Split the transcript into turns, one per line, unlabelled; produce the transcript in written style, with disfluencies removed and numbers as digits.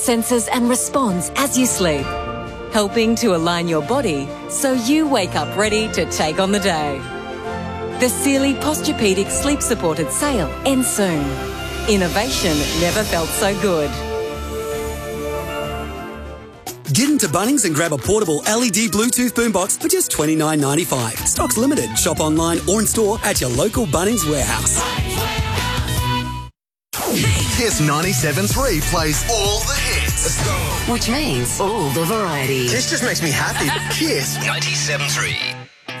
senses and responds as you sleep, helping to align your body so you wake up ready to take on the day. The Sealy Posturepedic Sleep Supported sale ends soon. Innovation never felt so good.
Get into Bunnings and grab a portable LED Bluetooth boombox for just $29.95. Stock's limited. Shop online or in store at your local Bunnings warehouse.
Kiss 97.3 plays all the hits.
Let's go.
Which means all the variety.
This just makes me happy. Kiss
97.3.